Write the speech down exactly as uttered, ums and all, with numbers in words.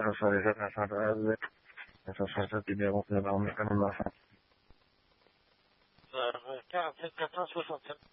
Pero ça les aide à s'intéresser. Ça serait ça qui dérange, on est quand même à la fin. quarante-sept quatre cent soixante-sept.